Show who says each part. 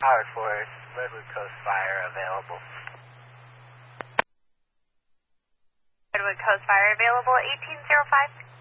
Speaker 1: Howard Forest, Redwood Coast Fire available.
Speaker 2: Redwood Coast Fire available, 1805.